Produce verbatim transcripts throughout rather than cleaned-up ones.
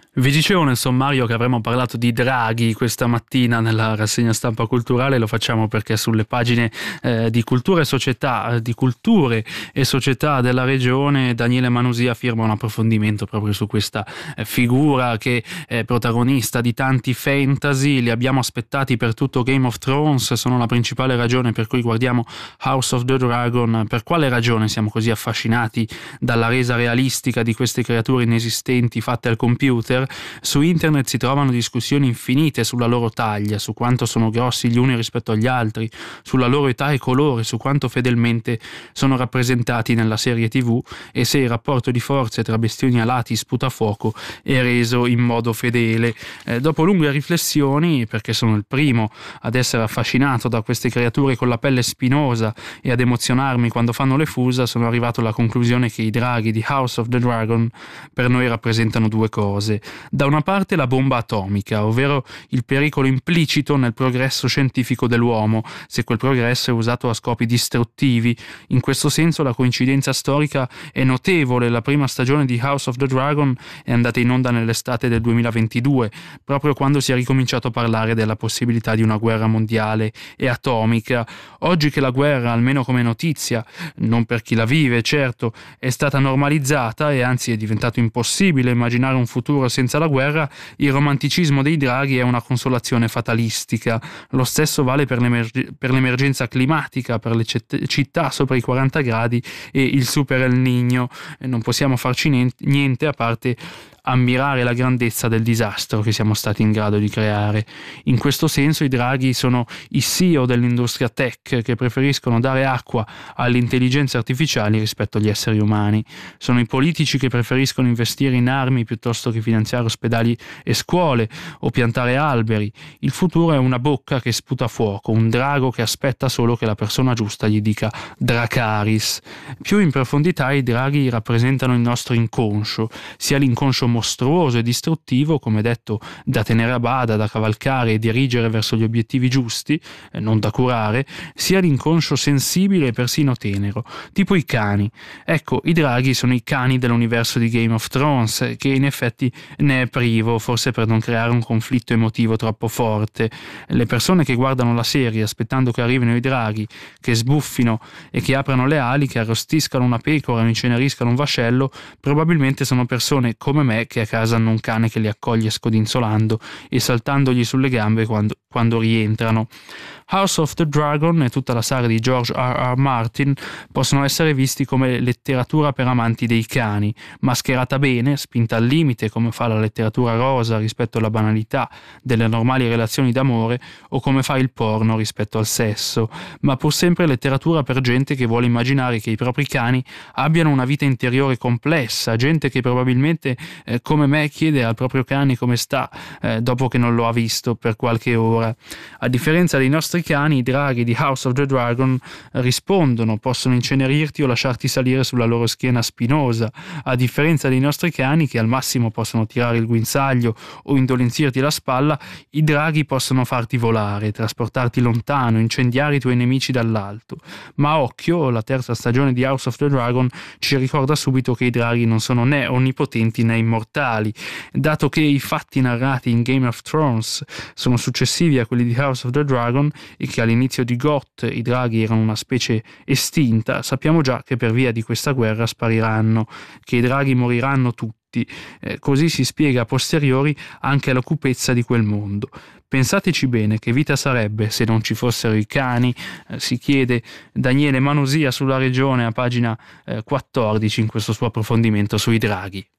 Vi dicevo nel sommario che avremmo parlato di draghi questa mattina nella rassegna stampa culturale. Lo facciamo perché sulle pagine eh, di Cultura e Società, eh, di Culture e Società della Regione, Daniele Manusia firma un approfondimento proprio su questa eh, figura che è protagonista di tanti fantasy. Li abbiamo aspettati per tutto Game of Thrones, sono la principale ragione per cui guardiamo House of the Dragon. Per quale ragione siamo così affascinati dalla resa realistica di queste creature inesistenti fatte al computer? Su internet si trovano discussioni infinite sulla loro taglia, su quanto sono grossi gli uni rispetto agli altri, sulla loro età e colore, su quanto fedelmente sono rappresentati nella serie tivù e se il rapporto di forze tra bestioni alati sputafuoco è reso in modo fedele. Eh, dopo lunghe riflessioni, perché sono il primo ad essere affascinato da queste creature con la pelle spinosa e ad emozionarmi quando fanno le fusa, sono arrivato alla conclusione che i draghi di House of the Dragon per noi rappresentano due cose. Da una parte la bomba atomica, ovvero il pericolo implicito nel progresso scientifico dell'uomo, se quel progresso è usato a scopi distruttivi. In questo senso la coincidenza storica è notevole. La prima stagione di House of the Dragon è andata in onda nell'estate del duemilaventidue, proprio quando si è ricominciato a parlare della possibilità di una guerra mondiale e atomica. Oggi che la guerra, almeno come notizia, non per chi la vive, certo, è stata normalizzata e anzi è diventato impossibile immaginare un futuro senza la guerra, il romanticismo dei draghi è una consolazione fatalistica. Lo stesso vale per, l'emerg- per l'emergenza climatica, per le cet- città sopra i quaranta gradi e il super El Niño. Non possiamo farci niente a parte ammirare la grandezza del disastro che siamo stati in grado di creare. In questo senso i draghi sono i C E O dell'industria tech che preferiscono dare acqua alle intelligenze artificiali rispetto agli esseri umani. Sono i politici che preferiscono investire in armi piuttosto che finanziare ospedali e scuole o piantare alberi. Il futuro è una bocca che sputa fuoco, un drago che aspetta solo che la persona giusta gli dica Dracarys. Più in profondità i draghi rappresentano il nostro inconscio, sia l'inconscio mostruoso e distruttivo, come detto, da tenere a bada, da cavalcare e dirigere verso gli obiettivi giusti, eh, non da curare, sia l'inconscio sensibile e persino tenero, tipo i cani. Ecco, i draghi sono i cani dell'universo di Game of Thrones, che in effetti ne è privo, forse per non creare un conflitto emotivo troppo forte. Le persone che guardano la serie aspettando che arrivino i draghi, che sbuffino e che aprano le ali, che arrostiscano una pecora o inceneriscano un vascello, probabilmente sono persone come me che a casa hanno un cane che li accoglie scodinzolando e saltandogli sulle gambe quando, quando rientrano. House of the Dragon e tutta la saga di George R. R. Martin possono essere visti come letteratura per amanti dei cani, mascherata bene, spinta al limite come fa la letteratura rosa rispetto alla banalità delle normali relazioni d'amore o come fa il porno rispetto al sesso, ma pur sempre letteratura per gente che vuole immaginare che i propri cani abbiano una vita interiore complessa, gente che probabilmente eh, come me chiede al proprio cane come sta eh, dopo che non lo ha visto per qualche ora. A differenza dei nostri cani, i draghi di House of the Dragon rispondono, possono incenerirti o lasciarti salire sulla loro schiena spinosa, a differenza dei nostri cani che al massimo possono tirare il guinzaglio o indolenzirti la spalla. I draghi possono farti volare, trasportarti lontano, incendiare i tuoi nemici dall'alto. Ma occhio, la terza stagione di House of the Dragon ci ricorda subito che i draghi non sono né onnipotenti né immortali, dato che i fatti narrati in Game of Thrones sono successivi a quelli di House of the Dragon e che all'inizio di Goth i draghi erano una specie estinta. Sappiamo già che per via di questa guerra spariranno, che i draghi moriranno tutti. Eh, così si spiega a posteriori anche la cupezza di quel mondo. Pensateci bene, che vita sarebbe se non ci fossero i cani? Eh, si chiede Daniele Manusia sulla Regione a pagina eh, quattordici in questo suo approfondimento sui draghi.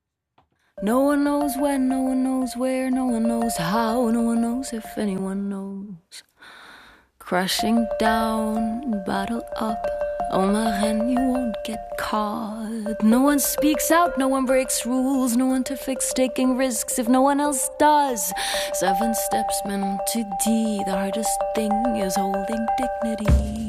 No one knows when, no one knows where, no one knows how, no one knows if anyone knows. Crashing down, battle up, oh my hand, you won't get caught. No one speaks out, no one breaks rules, no one to fix taking risks if no one else does. Seven steps minimum to D, the hardest thing is holding dignity.